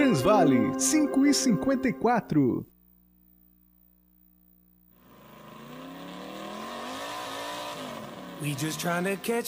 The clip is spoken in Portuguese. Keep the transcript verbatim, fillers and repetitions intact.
Transvale, cinco e cinquenta e quatro. We just trying to catch